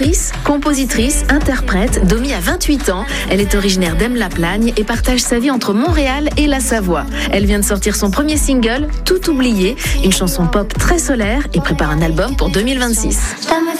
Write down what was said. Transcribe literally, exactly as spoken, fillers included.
Autrice, compositrice, interprète, Domi a vingt-huit ans. Elle est originaire d'Aime-la-Plagne et partage sa vie entre Montréal et la Savoie. Elle vient de sortir son premier single, Tout oublié, une chanson pop très solaire et prépare un album pour deux mille vingt-six.